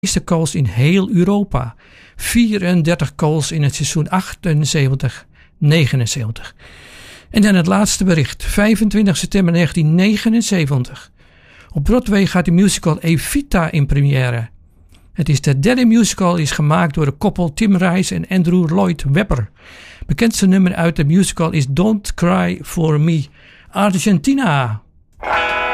meeste calls in heel Europa. 34 calls in het seizoen 78-79. En dan het laatste bericht. 25 september 1979. Op Broadway gaat de musical Evita in première. Het is de derde musical, is gemaakt door de koppel Tim Rice en Andrew Lloyd Webber. Bekendste nummer uit de musical is Don't Cry For Me, Argentina.